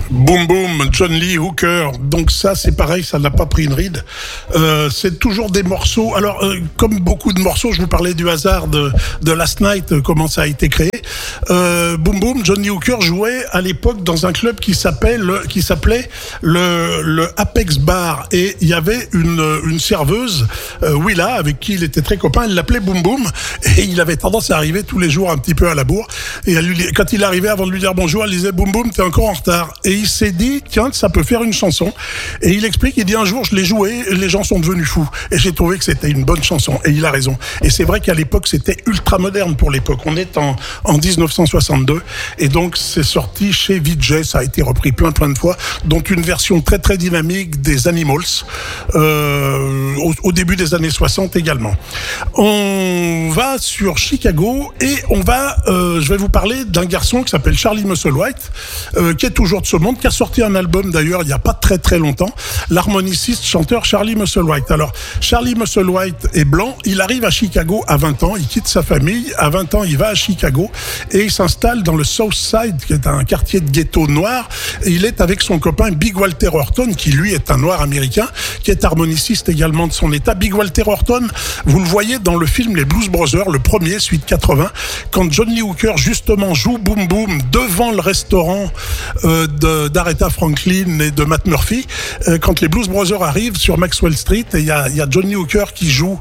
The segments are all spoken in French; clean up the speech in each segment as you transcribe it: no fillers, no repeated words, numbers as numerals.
Boom Boom, John Lee Hooker. Donc ça, c'est pareil, ça n'a pas pris une ride. C'est toujours des morceaux. Alors, comme beaucoup de morceaux, je vous parlais du hasard de Last Night, comment ça a été créé. Boom Boom, John Lee Hooker jouait à l'époque dans un club qui s'appelait le Apex Bar. Et il y avait une serveuse, Willa, avec qui il était très copain. Elle l'appelait Boom Boom. Et il avait tendance à arriver tous les jours un petit peu à la bourre. Et quand il arrivait, avant de lui dire bonjour, elle disait Boom Boom, t'es encore en retard. Et il s'est dit, tiens, ça peut faire une chanson. Et il explique, il dit un jour, je l'ai joué, les gens sont devenus fous. Et j'ai trouvé que c'était une bonne chanson. Et il a raison. Et c'est vrai qu'à l'époque, c'était ultra moderne pour l'époque. On est en 1962. Et donc, c'est sorti chez Vijay. Ça a été repris plein de fois. Dont une version très très dynamique des Animals. Au début des années 60 également. On va sur Chicago et je vais vous parler d'un garçon qui s'appelle Charlie Musselwhite, qui est toujours de ce monde, qui a sorti un album d'ailleurs il n'y a pas très très longtemps, l'harmoniciste chanteur Charlie Musselwhite. Alors Charlie Musselwhite est blanc, il arrive à Chicago à 20 ans, il quitte sa famille, à 20 ans il va à Chicago et il s'installe dans le South Side, qui est un quartier de ghetto noir, et il est avec son copain Big Walter Horton, qui lui est un noir américain, qui est harmoniciste également de son état. Big Walter Horton, vous le voyez dans le film Les Blues Brothers, le premier, suite 80, quand John Lee Hooker justement joue Boom Boom devant le restaurant d'Aretha Franklin et de Matt Murphy, quand les Blues Brothers arrivent sur Maxwell Street, et il y a John Lee Hooker qui joue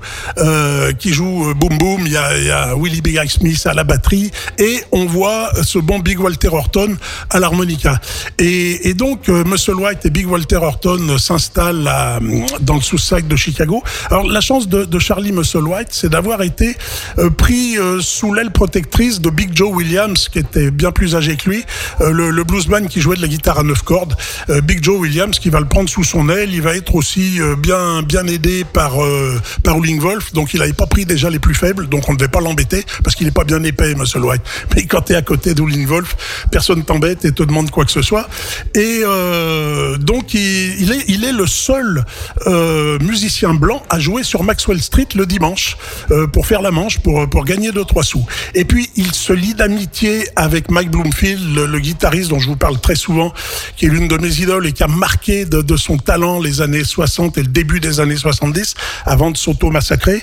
Boom Boom, il y a Willie Big Eye Smith à la batterie, et on voit ce bon Big Walter Horton à l'harmonica. Et donc Musselwhite et Big Walter Horton s'installent dans le South-Side de Chicago. Alors la chance de Charlie Musselwhite, c'est d'avoir été pris sous l'aile protectrice de Big Joe Williams, qui était bien plus âgé que lui, le bluesman qui jouait de la guitare à 9 cordes. Big Joe Williams qui va le prendre sous son aile, il va être aussi bien aidé par Howlin' Wolf, donc il n'avait pas pris déjà les plus faibles, donc on ne devait pas l'embêter, parce qu'il n'est pas bien épais, Musselwhite. Mais quand tu es à côté d'Howlin' Wolf, personne t'embête et te demande quoi que ce soit. Et donc il est le seul musicien blanc à jouer sur Maxwell Street le dimanche, pour faire la manche, pour gagner 2-3 sous. Et puis il se lie d'amitié avec Mike Bloomfield, le guitariste dont je vous parle très souvent, qui est l'une de mes idoles et qui a marqué de son talent les années 60 et le début des années 70, avant de s'auto-massacrer.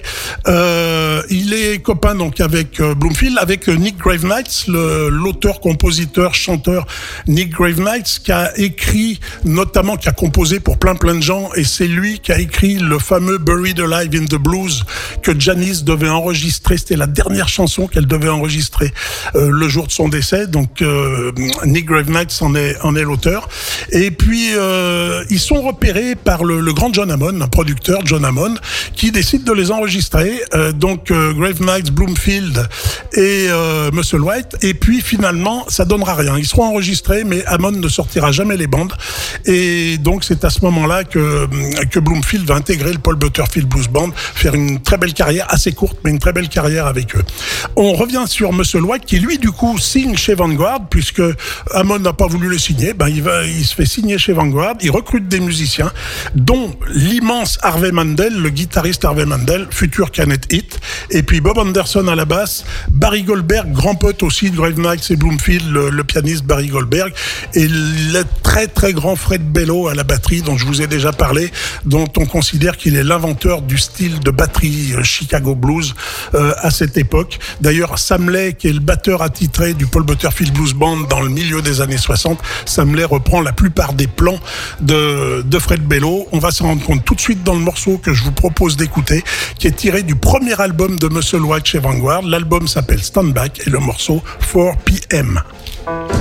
Il est copain donc avec Bloomfield, avec Nick Gravenites, l'auteur, compositeur, chanteur Nick Gravenites, qui a écrit, notamment, qui a composé pour plein de gens, et c'est lui qui a écrit le fameux Buried Alive in the Blues que Janis devait enregistrer. C'était la dernière chanson qu'elle devait enregistrer le jour de son décès. Donc Nick Gravenites en est l'auteur. Et puis ils sont repérés par le grand John Hammond, un producteur, John Hammond, qui décide de les enregistrer. Donc Gravenites, Bloomfield et Musselwhite. Et puis finalement, ça donnera rien. Ils seront enregistrés, mais Hammond ne sortira jamais les bandes. Et donc c'est à ce moment-là que Bloomfield va intégrer le Paul Butterfield Blues Band, faire une très belle carrière, assez courte, mais une très belle carrière avec eux. On revient sur Musselwhite, qui lui, du coup, signe chez Vanguard, puisque Hammond n'a pas voulu le signer. Il se fait signer chez Vanguard, il recrute des musiciens, dont l'immense Harvey Mandel, le guitariste Harvey Mandel, futur Canet Hit, et puis Bob Anderson à la basse, Barry Goldberg, grand pote aussi de Gravenites et Bloomfield, le pianiste Barry Goldberg, et le très très grand Fred Bello à la batterie, dont je vous ai déjà parlé, dont on considère qu'il est l'inventeur du style de batterie Chicago Blues à cette époque. D'ailleurs, Sam Lay, qui est le batteur attitré du Paul Butterfield Blues Band dans le milieu des années 60, Sam Lay reprend la plupart des plans de Fred Bello. On va s'en rendre compte tout de suite dans le morceau que je vous propose d'écouter, qui est tiré du premier album de Musselwhite chez Vanguard. L'album s'appelle Stand Back et le morceau 4 PM.